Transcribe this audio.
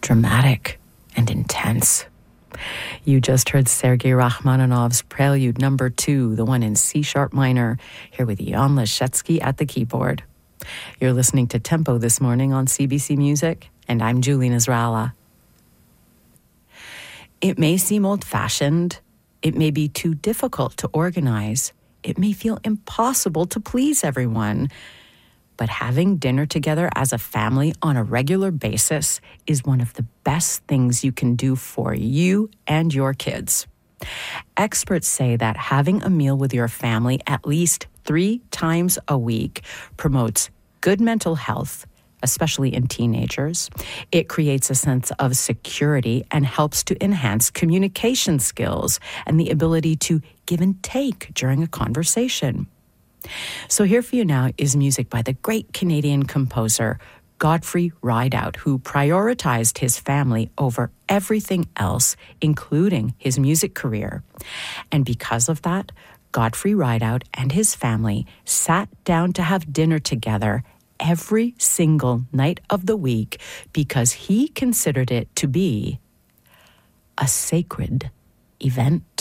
dramatic and intense. You just heard Sergei Rachmaninoff's Prelude No. 2, the one in C-sharp minor, here with Jan Leszecki at the keyboard. You're listening to Tempo this morning on CBC Music, and I'm Julie Nasrallah. It may seem old-fashioned. It may be too difficult to organize. It may feel impossible to please everyone. But having dinner together as a family on a regular basis is one of the best things you can do for you and your kids. Experts say that having a meal with your family at least 3 times a week promotes good mental health, especially in teenagers. It creates a sense of security and helps to enhance communication skills and the ability to give and take during a conversation. So here for you now is music by the great Canadian composer Godfrey Rideout, who prioritized his family over everything else, including his music career. And because of that, Godfrey Rideout and his family sat down to have dinner together every single night of the week because he considered it to be a sacred event.